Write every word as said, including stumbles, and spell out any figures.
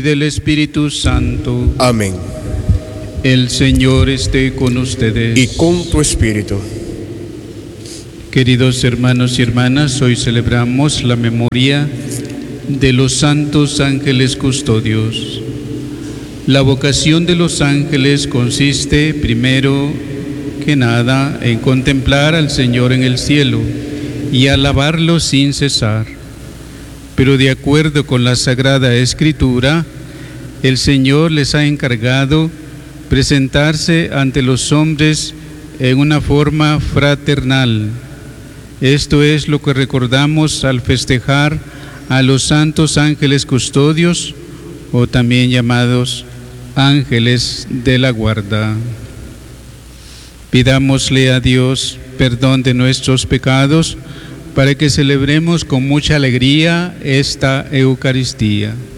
Del Espíritu Santo. Amén. El Señor esté con ustedes. Y con tu espíritu. Queridos hermanos y hermanas, hoy celebramos la memoria de los santos ángeles custodios. La vocación de los ángeles consiste, primero que nada, en contemplar al Señor en el cielo y alabarlo sin cesar. Pero de acuerdo con la Sagrada Escritura, el Señor les ha encargado presentarse ante los hombres en una forma fraternal. Esto es lo que recordamos al festejar a los santos ángeles custodios, o también llamados ángeles de la guarda. Pidámosle a Dios perdón de nuestros pecados, para que celebremos con mucha alegría esta Eucaristía.